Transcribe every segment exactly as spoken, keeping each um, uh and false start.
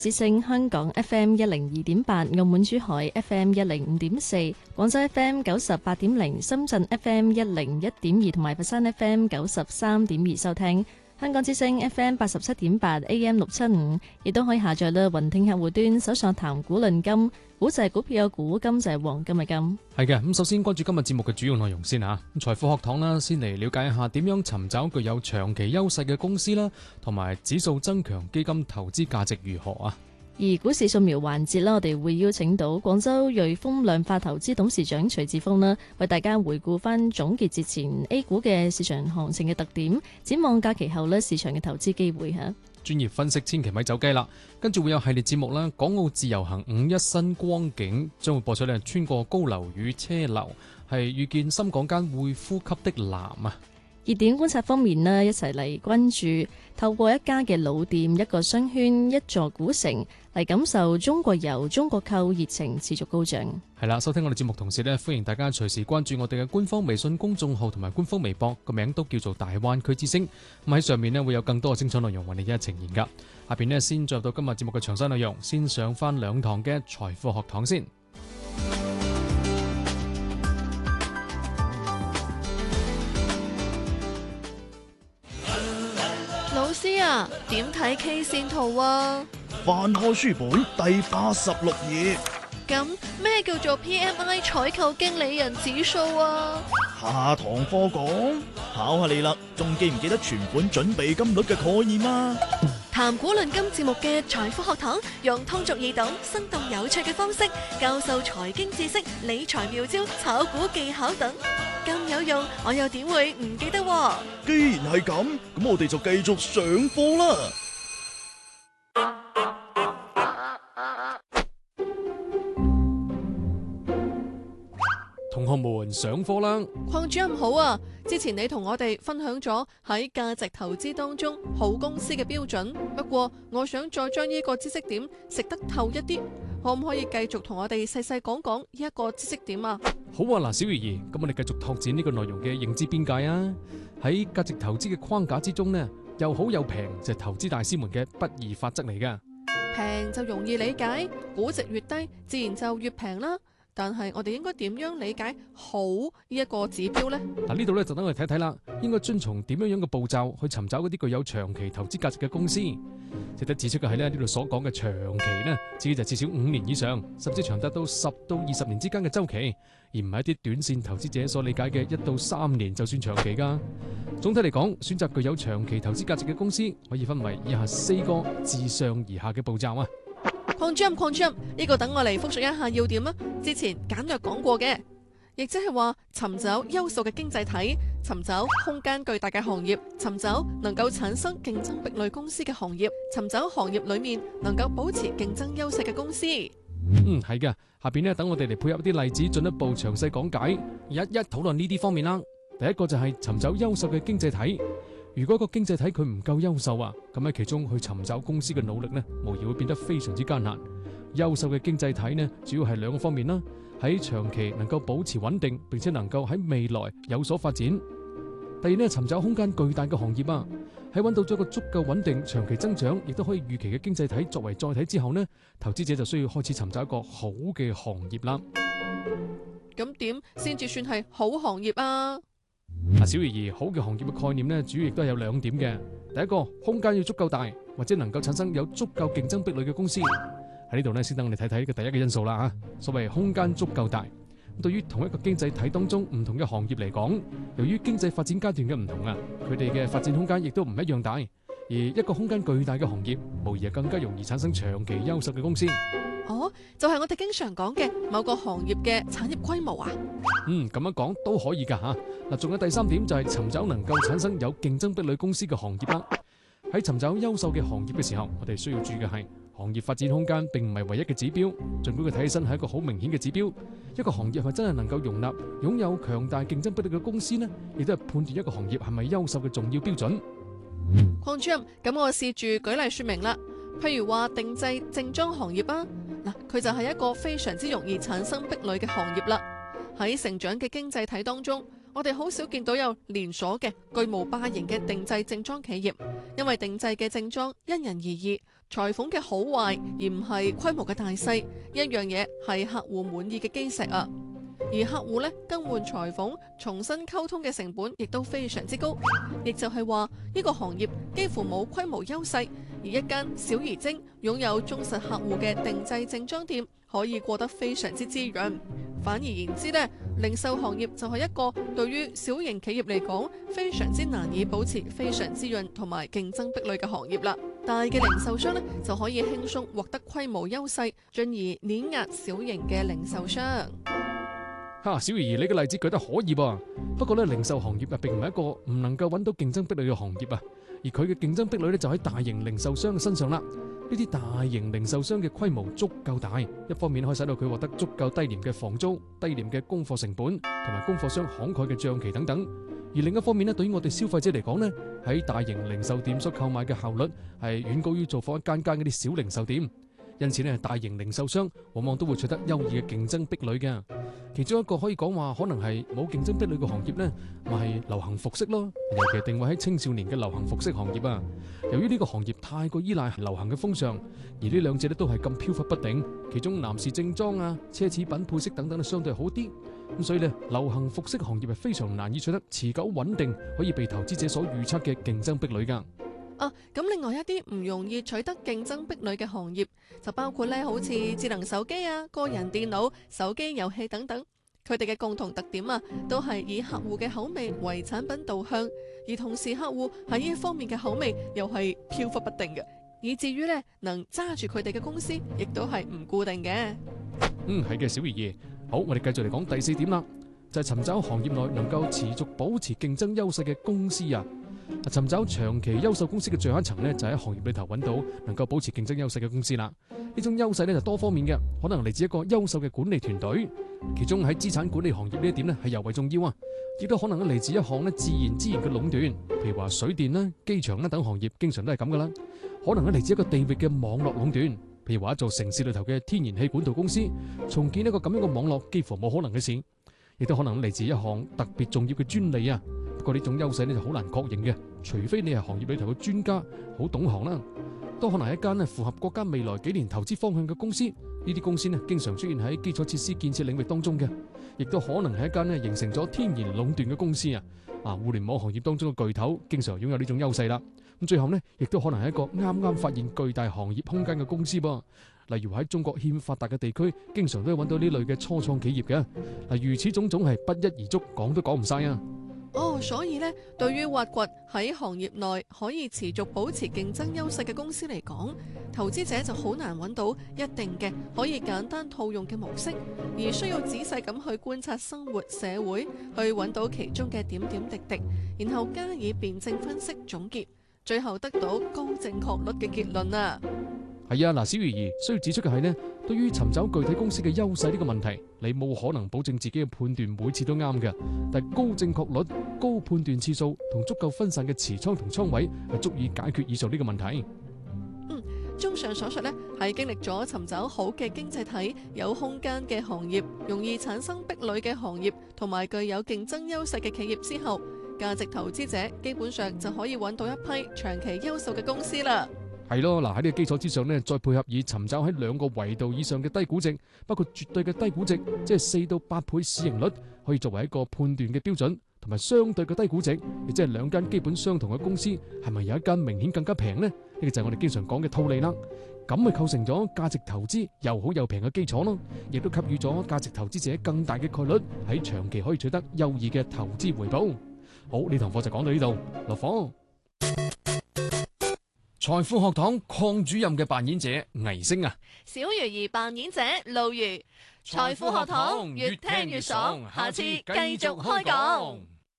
之聲香港 F M 一零二點八，澳門珠海 F M 一零五點四，廣州 F M 九十八點零，深圳 F M 一零一點二同埋佛山 F M 九十三點二收聽。香港之聲 F M 八十七點八 A M 六七五，亦都可以下載啦雲聽客戶端，搜索談股論金，股就係股票嘅股，金就係黃金嘅金。 係嘅，咁首先關注今日節目嘅主要內容先吓。咁財富學堂啦，先嚟了解一下點樣尋找具有長期優勢嘅公司啦，同埋指數增強基金投資價值如何啊？ 而股市掃描環節啦，我哋會邀請到廣州瑞豐量化投資董事長徐志峰啦，為大家回顧翻總結節前 A 股嘅市場行情嘅特點，展望假期後呢市場嘅投資機會吓。 專業分析千祈咪走雞啦，跟住會有系列節目啦，港澳自由行五一新光景將會播出咧，穿過高樓與車樓，係遇見深港間會呼吸的藍啊！ 熱點觀察方面呢，一齊嚟關注透過一家嘅老店、一個商圈、一座古城嚟感受中國遊、中國購熱情持續高漲。 係啦，收聽我哋節目同時呢，歡迎大家隨時關注我哋嘅官方微信公眾號同埋官方微博，個名都叫做大灣區之聲。咁喺上面呢，會有更多嘅精彩內容為你一一呈現噶。下邊呢，先進入到今日節目嘅詳細內容，先上翻兩堂嘅財富學堂先。 老師啊，點睇 K 線圖啊？ 翻開書本第八十六頁。 咁咩叫做 P M I 採購經理人指數啊？ 下堂課講，考下你啦，仲記唔記得存款準備金率嘅概念啊？ 談股論金節目嘅財富學堂，用通俗易懂、生動有趣嘅方式教授財經知識、理財妙招、炒股技巧等，咁有用，我又點會唔記得啊？ 既然係咁，咁我哋就繼續上課啦。 同學們上課啦！ 鄺主任好啊！之前你同我哋分享咗喺價值投資當中好公司嘅標準，不過我想再將呢個知識點食得透一啲，可唔可以繼續同我哋細細講講呢一個知識點啊？ 好啊，嗱，小魚兒，咁我哋繼續拓展呢個內容嘅認知邊界啊！喺價值投資嘅框架之中呢，又好又平就係投資大師們嘅不二法則嚟噶。 平就容易理解，估值越低，自然就越平啦。但係我哋應該點樣理解好呢一個指標呢？ 嗱，呢度咧就等我哋睇睇啦，應該遵從點樣樣嘅步驟去尋找嗰啲具有長期投資價值嘅公司。值得指出嘅係咧，呢度所講嘅長期呢，至於就至少五年以上，甚至長達到十到二十年之間嘅周期，而唔係一啲短線投資者所理解嘅一到三年就算長期噶。總體嚟講，選擇具有長期投資價值嘅公司，可以分為以下四個自上而下嘅步驟啊。 鄺主任，鄺主任，呢個等我嚟複述一下要點啊！之前簡略講過嘅，亦即係話尋找優秀嘅經濟體，尋找空間巨大嘅行業，尋找能夠產生競爭壁壘公司嘅行業，尋找行業裏面能夠保持競爭優勢嘅公司。 嗯，係嘅。下邊呢，等我哋嚟配合啲例子，進一步詳細講解，一一討論呢啲方面啦。第一個就係尋找優秀嘅經濟體。如果個經濟體佢唔夠優秀啊，咁喺其中去尋找公司嘅努力呢，無疑會變得非常之艱難。優秀嘅經濟體呢，主要係兩個方面啦，喺長期能夠保持穩定，並且能夠喺未來有所發展。第二呢，尋找空間巨大嘅行業啊，喺揾到咗個足夠穩定、長期增長，亦都可以預期嘅經濟體作為載體之後呢，投資者就需要開始尋找一個好嘅行業啦。 咁點先至算係好行業啊？ 嗱，小魚兒，好嘅行業嘅概念呢，主要亦都係有兩點嘅。第一個，空間要足夠大，或者能夠產生有足夠競爭壁壘嘅公司。喺呢度呢，先等我哋睇睇呢個第一個因素啦吓。所謂空間足夠大，對於同一個經濟體當中唔同嘅行業嚟講，由於經濟發展階段嘅唔同啊，佢哋嘅發展空間亦都唔一樣大。而一個空間巨大嘅行業，無疑係更加容易產生長期優秀嘅公司。 哦，就係我哋經常講嘅某個行業嘅產業規模啊。 嗯，咁樣講都可以噶吓。嗱，仲有第三點就係尋找能夠產生有競爭壁壘公司嘅行業啦。喺尋找優秀嘅行業嘅時候，我哋需要注意嘅係行業發展空間並唔係唯一嘅指標，盡管佢睇起身係一個好明顯嘅指標。一個行業係咪真係能夠容納擁有強大競爭壁壘嘅公司呢？亦都係判斷一個行業係咪優秀嘅重要標準。 鄺主任，咁我試住舉例說明啦。譬如話定製正裝行業啊，嗱，佢就係一個非常之容易產生壁壘嘅行業啦。喺成長嘅經濟體當中，我哋好少見到有連鎖嘅巨無霸型嘅定製正裝企業，因為定製嘅正裝因人而異， 裁縫嘅好壞，而唔係規模嘅大細。一樣嘢係客戶滿意嘅基石啊。而客戶咧更換裁縫、重新溝通嘅成本亦都非常之高，亦就係話呢個行業幾乎冇規模優勢，而一間小而精、擁有忠實客戶嘅定製正裝店可以過得非常之滋潤。反而言之呢，零售行業就係一個對於小型企業嚟講非常之難以保持非常滋潤同埋競爭壁壘嘅行業啦。大嘅零售商呢，就可以輕鬆獲得規模優勢，進而碾壓小型嘅零售商。 哈，小怡，你嘅例子舉得可以噃。不過咧，零售行業啊，並唔係一個唔能夠揾到競爭壁壘嘅行業啊。而佢嘅競爭壁壘咧，就喺大型零售商嘅身上啦。呢啲大型零售商嘅規模足夠大，一方面可以使到佢獲得足夠低廉嘅房租、低廉嘅供貨成本，同埋供貨商慷慨嘅賬期等等。而另一方面咧，對於我哋消費者嚟講咧，喺大型零售店所購買嘅效率係遠高於做訪一間間嗰啲小零售店。因此咧，大型零售商往往都會取得優異嘅競爭壁壘嘅。其中一個可以講話可能係冇競爭壁壘嘅行業呢，咪係流行服飾咯。尤其定位喺青少年嘅流行服飾行業啊。由於呢個行業太過依賴流行嘅風尚，而呢兩者咧都係咁飄忽不定。其中男士正裝啊、奢侈品配飾等等咧相對好啲。咁所以呢，流行服飾行業係非常難以取得持久穩定，可以被投資者所預測嘅競爭壁壘㗎。 啊，咁另外一啲唔容易取得競爭壁壘嘅行業，就包括咧，好似智能手機啊、個人電腦、手機遊戲等等。佢哋嘅共同特點啊，都係以客戶嘅口味為產品導向，而同時客戶喺呢一方面嘅口味又係飄忽不定嘅，以至於咧能揸住佢哋嘅公司，亦都係唔固定嘅。 嗯，係嘅，小怡兒。好，我哋繼續嚟講第四點啦，就係尋找行業內能夠持續保持競爭優勢嘅公司啊。尋找長期優秀公司嘅最後一層呢，就喺行業裏頭揾到能夠保持競爭優勢嘅公司啦。呢種優勢呢，就多方面嘅，可能嚟自一個優秀嘅管理團隊，其中喺資產管理行業呢一點呢係尤為重要啊。亦都可能嚟自一項呢自然資源嘅壟斷，譬如話水電啦、機場啦等行業，經常都係咁噶啦。可能咧嚟自一個地域嘅網絡壟斷，譬如話一座城市裏頭嘅天然氣管道公司，重建一個咁樣嘅網絡幾乎冇可能嘅事。亦都可能嚟自一項特別重要嘅專利啊。不過呢種優勢呢就好難確認嘅，除非你係行業裏頭嘅專家，好懂行啦。都可能係一間呢符合國家未來幾年投資方向嘅公司。呢啲公司呢經常出現喺基礎設施建設領域當中嘅，亦都可能係一間呢形成咗天然壟斷嘅公司啊。啊，互聯網行業當中嘅巨頭經常擁有呢種優勢啦。咁最後呢，亦都可能係一個啱啱發現巨大行業空間嘅公司噃。例如喺中國欠發達嘅地區，經常都會揾到呢類嘅初創企業嘅。嗱，如此種種係不一而足，講都講唔晒啊。 哦，所以呢，對於挖掘喺行業內可以持續保持競爭優勢嘅公司嚟講，投資者就好難揾到一定嘅可以簡單套用嘅模式，而需要仔細咁去觀察生活社會，去揾到其中嘅點點滴滴，然後加以辯證分析總結，最後得到高正確率嘅結論啊！ 係啊，嗱，小魚兒需要指出嘅係呢，對於尋找具體公司嘅優勢呢個問題，你冇可能保證自己嘅判斷每次都啱嘅，但係高正確率、高判斷次數同足夠分散嘅持倉同倉位係足以解決以上呢個問題。 嗯，綜上所述呢，係經歷咗尋找好嘅經濟體、有空間嘅行業、容易產生壁壘嘅行業同埋具有競爭優勢嘅企業之後，價值投資者基本上就可以揾到一批長期優秀嘅公司啦。 係咯，嗱，喺呢個基礎之上呢，再配合以尋找喺兩個維度以上嘅低估值，包括絕對嘅低估值，即係四到八倍市盈率，可以作為一個判斷嘅標準，同埋相對嘅低估值，亦即係兩間基本相同嘅公司，係咪有一間明顯更加平呢？呢個就係我哋經常講嘅套利啦。咁咪構成咗價值投資又好又平嘅基礎咯，亦都給予咗價值投資者更大嘅概率喺長期可以取得優異嘅投資回報。好，呢堂課就講到呢度，落課。財富學堂鄺主任嘅扮演者倪星啊， 小魚兒扮演者路如。財富學堂越聽越爽，下次繼續開講。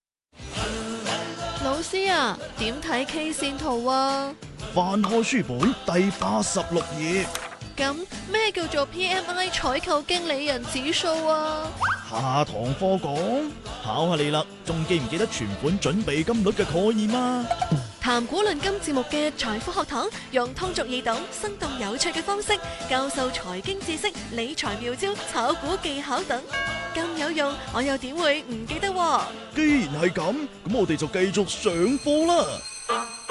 老師啊，點睇 K 線圖啊？ 翻開書本第八十六頁。 咁咩叫做 P M I 採購經理人指數啊？ 下堂課講，考下你啦，仲記唔記得存款準備金率嘅概念啊？ 談股論金節目嘅財富學堂，用通俗易懂、生動有趣嘅方式教授財經知識、理財妙招、炒股技巧等，咁有用，我又點會唔記得喎？ 既然係咁，咁我哋就繼續上課啦。